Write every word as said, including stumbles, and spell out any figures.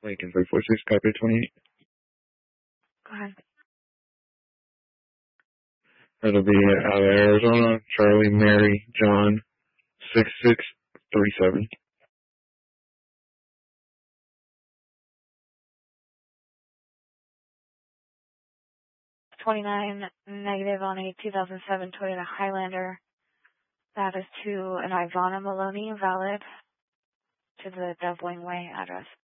Lincoln three four six, copy twenty-eight. Go ahead. That'll be out of Arizona, Charlie, Mary, John, six six three seven. twenty-nine negative on a two thousand seven Toyota Highlander. That is to an Ivana Maloney, valid to the Devling Way address.